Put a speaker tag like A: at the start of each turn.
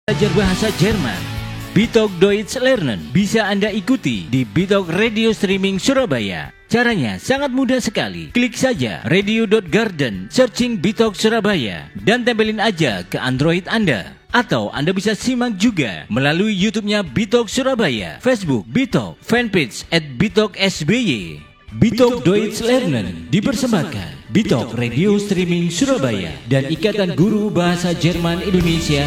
A: Belajar bahasa Jerman, Bitalk Deutsch Lernen bisa Anda ikuti di Bitalk Radio Streaming Surabaya. Caranya sangat mudah sekali. Klik saja radio.garden, searching Bitalk Surabaya, dan tempelin aja ke Android Anda. Atau Anda bisa simak juga melalui YouTube-nya Bitalk Surabaya, Facebook Bitalk, fanpage @bitalk_sby. Bitalk Deutsch Lernen dipersembahkan Bitalk Radio Streaming Surabaya dan Ikatan Guru Bahasa Jerman Indonesia